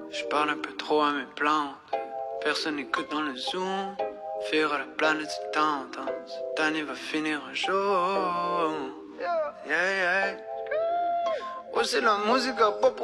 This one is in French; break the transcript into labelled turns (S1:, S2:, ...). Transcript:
S1: Je parle un peu trop à mes plantes. Personne n'écoute dans le zoom. Faire à la planète c'est tendance. Cette année va finir un jour. Yeah, yeah. Ouais, c'est la musique à pop.